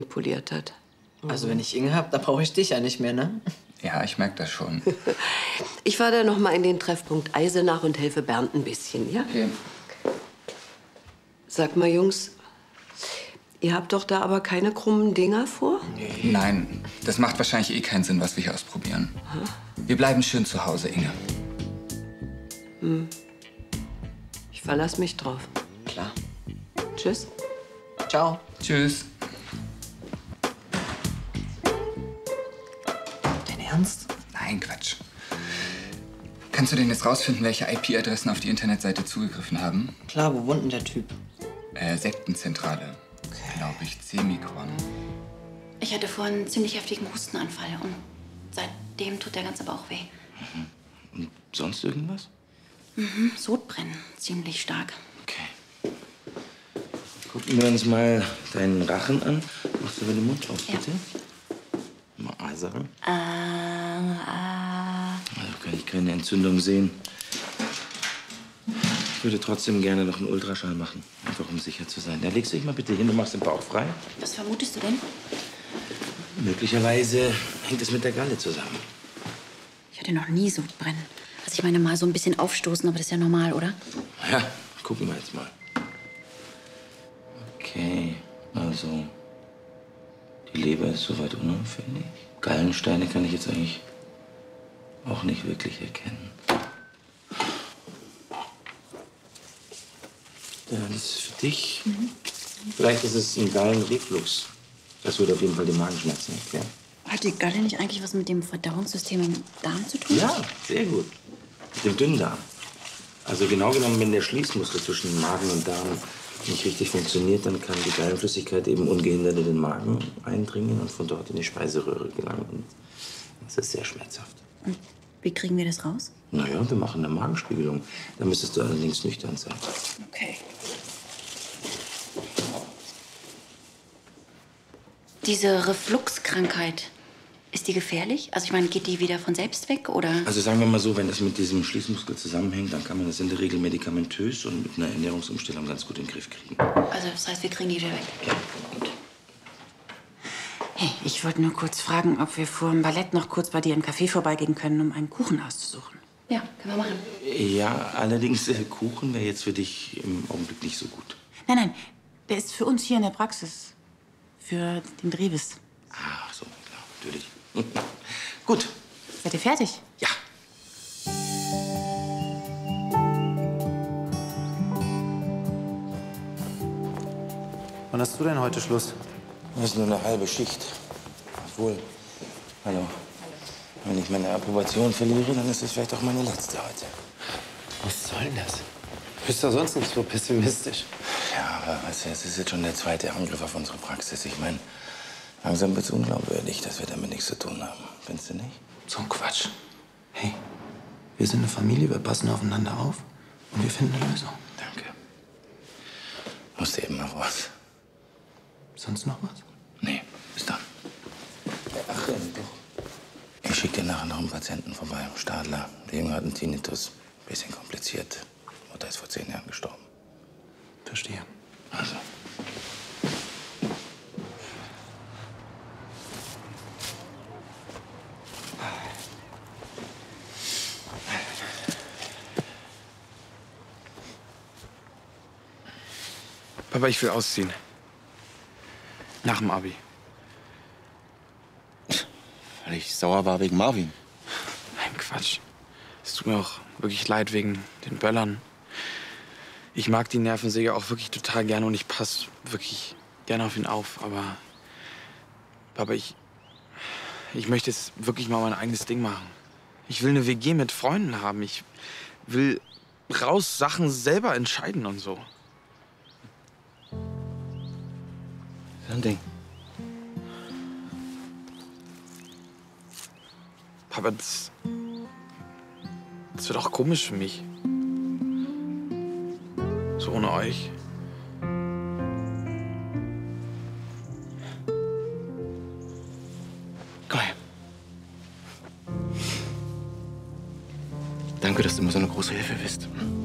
poliert hat. Also wenn ich Inge hab, da brauche ich dich ja nicht mehr, ne? Ja, ich merke das schon. Ich fahre da noch mal in den Treffpunkt Eisenach und helfe Bernd ein bisschen, ja? Okay. Sag mal, Jungs, ihr habt doch da aber keine krummen Dinger vor? Nein, das macht wahrscheinlich eh keinen Sinn, was wir hier ausprobieren. Wir bleiben schön zu Hause, Inge. Ich verlasse mich drauf. Klar. Tschüss. Ciao. Tschüss. Dein Ernst? Nein, Quatsch. Kannst du denn jetzt rausfinden, welche IP-Adressen auf die Internetseite zugegriffen haben? Klar, wo wohnt denn der Typ? Sektenzentrale. Glaube ich, Semikorn. Ich hatte vorhin einen ziemlich heftigen Hustenanfall und seitdem tut der ganze Bauch weh. Und sonst irgendwas? Sodbrennen, ziemlich stark. Okay. Gucken wir uns mal deinen Rachen an. Machst du mal den Mund auf, Ja. bitte? Mal A sagen. Also kann ich keine Entzündung sehen. Ich würde trotzdem gerne noch einen Ultraschall machen. Einfach um sicher zu sein. Da legst du dich mal bitte hin und machst den Bauch frei. Was vermutest du denn? Möglicherweise hängt es mit der Galle zusammen. Ich hatte noch nie Sodbrennen. Also ich meine mal so ein bisschen aufstoßen, aber das ist ja normal, oder? Ja, gucken wir jetzt mal. Okay, also die Leber ist soweit unauffällig. Gallensteine kann ich jetzt eigentlich auch nicht wirklich erkennen. Ja, das ist für dich. Vielleicht ist es ein Gallenreflux. Das würde auf jeden Fall die Magenschmerzen erklären. Hat die Galle nicht eigentlich was mit dem Verdauungssystem im Darm zu tun? Ja, sehr gut. Mit dem Dünndarm. Also genau genommen, wenn der Schließmuskel zwischen Magen und Darm nicht richtig funktioniert, dann kann die Gallenflüssigkeit eben ungehindert in den Magen eindringen und von dort in die Speiseröhre gelangen. Und das ist sehr schmerzhaft. Und wie kriegen wir das raus? Naja, wir machen eine Magenspiegelung. Da müsstest du allerdings nüchtern sein. Okay. Diese Refluxkrankheit, ist die gefährlich? Also ich meine, geht die wieder von selbst weg, oder? Also sagen wir mal so, wenn das mit diesem Schließmuskel zusammenhängt, dann kann man das in der Regel medikamentös und mit einer Ernährungsumstellung ganz gut in den Griff kriegen. Also das heißt, wir kriegen die wieder weg? Ja. Gut. Hey, ich wollte nur kurz fragen, ob wir vor dem Ballett noch kurz bei dir im Café vorbeigehen können, um einen Kuchen auszusuchen. Ja, können wir machen. Ja, allerdings Kuchen wäre jetzt für dich im Augenblick nicht so gut. Nein, nein, der ist für uns hier in der Praxis. Für den Drehbiss. Ach so, klar, natürlich. Gut. Seid ihr fertig? Ja. Wann hast du denn heute Schluss? Das ist nur eine halbe Schicht. Obwohl, hallo. Wenn ich meine Approbation verliere, dann ist es vielleicht auch meine letzte heute. Was soll denn das? Du bist doch sonst nicht so pessimistisch. Ja, aber weißt du, es ist jetzt schon der zweite Angriff auf unsere Praxis. Ich meine, langsam wird's unglaubwürdig, dass wir damit nichts zu tun haben. Findest du nicht? So ein Quatsch. Hey, wir sind eine Familie, wir passen aufeinander auf und wir finden eine Lösung. Danke. Musste eben mal raus. Sonst noch was? Nee, bis dann. Ach, doch. Ich schicke dir nachher noch einen Patienten vorbei. Stadler. Der Junge hat einen Tinnitus. Bisschen kompliziert. Mutter ist vor 10 Jahren gestorben. Verstehe. Also. Papa, ich will ausziehen. Nach dem Abi. Weil ich sauer war wegen Marvin. Nein, Quatsch. Es tut mir auch wirklich leid wegen den Böllern. Ich mag die Nervensäge auch wirklich total gerne und ich passe wirklich gerne auf ihn auf. Aber, Papa, ich möchte jetzt wirklich mal mein eigenes Ding machen. Ich will eine WG mit Freunden haben. Ich will raus Sachen selber entscheiden und so. So ein Ding. Papa, das wird auch komisch für mich. So ohne euch. Komm her. Danke, dass du mir so eine große Hilfe bist.